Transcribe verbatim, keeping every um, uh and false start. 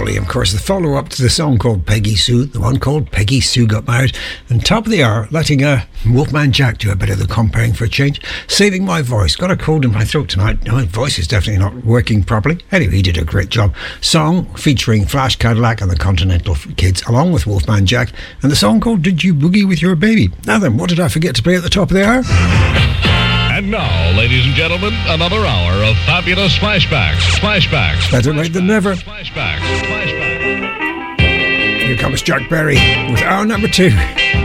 Folly, of course, the follow-up to the song called Peggy Sue, the one called Peggy Sue Got Married, and top of the hour, letting uh, Wolfman Jack do a bit of the comparing for a change, saving my voice. Got a cold in my throat tonight. My voice is definitely not working properly. Anyway, he did a great job. Song featuring Flash Cadillac and the Continental Kids, along with Wolfman Jack, and the song called Did You Boogie With Your Baby? Now then, what did I forget to play at the top of the hour? And now, ladies and gentlemen, another hour of fabulous flashbacks. Flashbacks. Better late than never. Flashbacks. Flashbacks. Here comes Jack Berry with hour number two.